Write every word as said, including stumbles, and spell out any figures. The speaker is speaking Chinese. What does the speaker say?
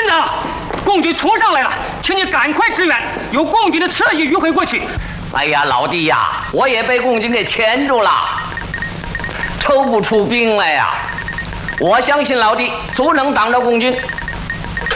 子，共军冲上来了，请你赶快支援，有共军的侧翼迂回过去。 哎呀，老弟呀，我也被共军给钳住了，抽不出兵来呀！我相信老弟足能挡着共军。